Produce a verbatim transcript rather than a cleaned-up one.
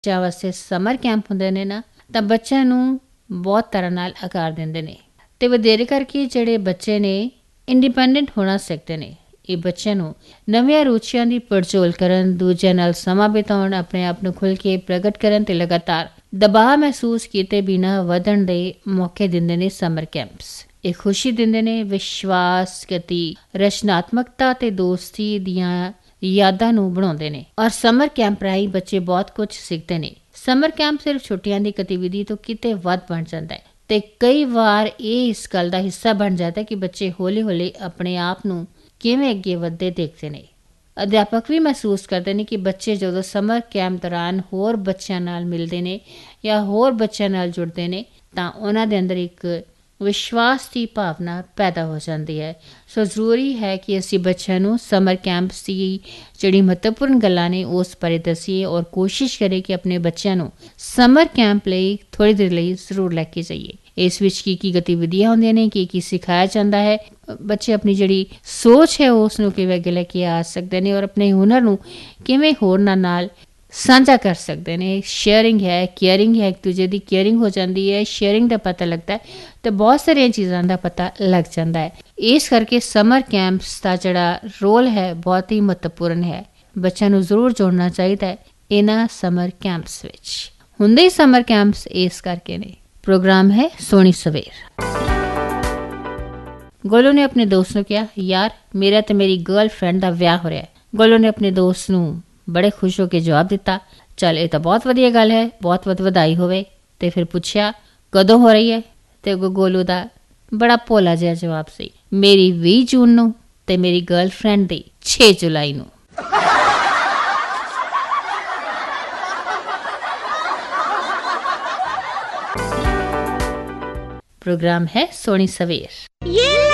ਬੱਚਿਆਂ ਵਾਸਤੇ summer camp ਹੁੰਦੇ ਨੇ ਨਾ, ਤਾਂ ਬੱਚਿਆਂ ਨੂੰ ਬਹੁਤ ਤਰ੍ਹਾਂ ਨਾਲ ਆਕਾਰ ਦਿੰਦੇ ਨੇ ਅਤੇ ਵਧੇਰੇ ਕਰਕੇ ਜਿਹੜੇ ਬੱਚੇ ਨੇ ਇੰਡੀਪੈਂਡੈਂਟ ਹੋਣਾ ਸਿੱਖਦੇ ਨੇ। ਇਹ ਬੱਚਿਆਂ ਨੂੰ ਨਵੀਆਂ ਰੁਚੀਆਂ ਦੀ ਪੜਚੋਲ ਕਰਨ, ਦੂਜਿਆਂ ਨਾਲ ਸਮਾਂ ਬਿਤਾਉਣ, ਆਪਣੇ ਆਪ ਨੂੰ ਖੁੱਲ੍ਹ ਕੇ ਪ੍ਰਗਟ ਕਰਨ ਅਤੇ ਲਗਾਤਾਰ ਦਬਾਅ ਮਹਿਸੂਸ ਕੀਤੇ ਬਿਨਾਂ ਵਧਣ ਦੇ ਮੌਕੇ ਦਿੰਦੇ ਨੇ ਸਮਰ ਕੈਂਪਸ। ਇਹ ਖੁਸ਼ੀ ਦਿੰਦੇ ਨੇ, ਵਿਸ਼ਵਾਸ, ਗਤੀ, ਰਚਨਾਤਮਕਤਾ ਅਤੇ ਦੋਸਤੀ ਦੀਆਂ ਯਾਦਾਂ ਨੂੰ ਬਣਾਉਂਦੇ ਨੇ ਔਰ ਸਮਰ ਕੈਂਪ ਰਾਹੀਂ ਬੱਚੇ ਬਹੁਤ ਕੁਝ ਸਿੱਖਦੇ ਨੇ। ਸਮਰ ਕੈਂਪ ਸਿਰਫ ਛੁੱਟੀਆਂ ਦੀ ਗਤੀਵਿਧੀ ਤੋਂ ਕਿਤੇ ਵੱਧ ਬਣ ਜਾਂਦਾ ਹੈ ਅਤੇ ਕਈ ਵਾਰ ਇਹ ਇਸ ਗੱਲ ਦਾ ਹਿੱਸਾ ਬਣ ਜਾਂਦਾ ਕਿ ਬੱਚੇ ਹੌਲੀ ਹੌਲੀ ਆਪਣੇ ਆਪ ਨੂੰ ਕਿਵੇਂ ਅੱਗੇ ਵੱਧਦੇ ਦੇਖਦੇ ਨੇ। ਅਧਿਆਪਕ ਵੀ ਮਹਿਸੂਸ ਕਰਦੇ ਨੇ ਕਿ ਬੱਚੇ ਜਦੋਂ ਸਮਰ ਕੈਂਪ ਦੌਰਾਨ ਹੋਰ ਬੱਚਿਆਂ ਨਾਲ ਮਿਲਦੇ ਨੇ ਜਾਂ ਹੋਰ ਬੱਚਿਆਂ ਨਾਲ ਜੁੜਦੇ ਨੇ ਤਾਂ ਉਹਨਾਂ ਦੇ ਅੰਦਰ ਇੱਕ ਵਿਸ਼ਵਾਸ ਦੀ ਭਾਵਨਾ ਪੈਦਾ ਹੋ ਜਾਂਦੀ ਹੈ। ਸੋ ਜ਼ਰੂਰੀ ਹੈ ਕਿ ਅਸੀਂ ਬੱਚਿਆਂ ਨੂੰ ਸਮਰ ਕੈਂਪਸ ਦੀ ਜਿਹੜੀ ਮਹੱਤਵਪੂਰਨ ਗੱਲਾਂ ਨੇ ਉਸ ਬਾਰੇ ਦੱਸੀਏ ਔਰ ਕੋਸ਼ਿਸ਼ ਕਰੀਏ ਕਿ ਆਪਣੇ ਬੱਚਿਆਂ ਨੂੰ ਸਮਰ ਕੈਂਪ ਲਈ ਥੋੜ੍ਹੀ ਦੇਰ ਲਈ ਜ਼ਰੂਰ ਲੈ ਕੇ ਜਾਈਏ। ਇਸ ਵਿੱਚ ਕੀ ਕੀ ਗਤੀਵਿਧੀਆਂ ਹੁੰਦੀਆਂ ਨੇ, ਕੀ ਕੀ ਸਿਖਾਇਆ ਜਾਂਦਾ ਹੈ, ਬੱਚੇ ਆਪਣੀ ਜਿਹੜੀ ਸੋਚ ਹੈ ਉਸ ਨੂੰ ਕਿਵੇਂ ਅੱਗੇ ਲੈ ਕੇ ਆ ਸਕਦੇ ਨੇ ਔਰ ਆਪਣੇ ਹੁਨਰ ਨੂੰ ਕਿਵੇਂ ਹੋਰਨਾਂ ਨਾਲ ਸਾਂਝਾ ਕਰ ਸਕਦੇ ਨੇ। ਸ਼ੇਅਰਿੰਗ ਹੈ, ਕੇਅਰਿੰਗ ਹੈ, ਇੱਕ ਦੂਜੇ ਦੀ ਕੇਅਰਿੰਗ ਹੋ ਜਾਂਦੀ ਹੈ, ਸ਼ੇਅਰਿੰਗ ਦਾ ਪਤਾ ਲੱਗਦਾ ਹੈ ਅਤੇ ਬਹੁਤ ਸਾਰੀਆਂ ਚੀਜ਼ਾਂ ਦਾ ਪਤਾ ਲੱਗ ਜਾਂਦਾ ਹੈ। ਇਸ ਕਰਕੇ ਸਮਰ ਕੈਂਪਸ ਦਾ ਜਿਹੜਾ ਰੋਲ ਹੈ ਬਹੁਤ ਹੀ ਮਹੱਤਵਪੂਰਨ ਹੈ। ਬੱਚਿਆਂ ਨੂੰ ਜ਼ਰੂਰ ਜੋੜਨਾ ਚਾਹੀਦਾ ਹੈ ਇਹਨਾਂ ਸਮਰ ਕੈਂਪਸ ਵਿੱਚ। ਹੁੰਦੇ ਹੀ ਸਮਰ ਕੈਂਪਸ ਇਸ ਕਰਕੇ ਨੇ। ਪ੍ਰੋਗਰਾਮ ਹੈ ਸੋਹਣੀ ਸਵੇਰ। ਗੋਲੂ ਨੇ ਆਪਣੇ ਦੋਸਤ ਨੂੰ ਕਿਹਾ, ਯਾਰ ਮੇਰਾ ਤੇ ਮੇਰੀ ਗਰਲ ਫਰੈਂਡ ਦਾ ਵਿਆਹ ਹੋ ਰਿਹਾ ਹੈ। ਗੋਲੂ ਨੇ ਆਪਣੇ ਦੋਸਤ ਨੂੰ ਬੜੇ ਖੁਸ਼ ਹੋ ਕੇ ਜਵਾਬ ਦਿੱਤਾ, ਚੱਲ ਇਹ ਤਾਂ ਬਹੁਤ ਵਧੀਆ ਗੱਲ ਹੈ, ਬਹੁਤ ਬਹੁਤ ਵਧਾਈ ਹੋਵੇ। ਅਤੇ ਫਿਰ ਪੁੱਛਿਆ ਕਦੋਂ ਹੋ ਰਹੀ ਹੈ ਅਤੇ ਗੋਲੂ ਦਾ ਬੜਾ ਭੋਲਾ ਜਿਹਾ ਜਵਾਬ ਸੀ, ਮੇਰੀ ਵੀਹ ਜੂਨ ਨੂੰ ਅਤੇ ਮੇਰੀ ਗਰਲ ਫਰੈਂਡ ਦੀ ਛੇ ਜੁਲਾਈ ਨੂੰ। ਪ੍ਰੋਗਰਾਮ ਹੈ ਸੋਹਣੀ ਸਵੇਰ।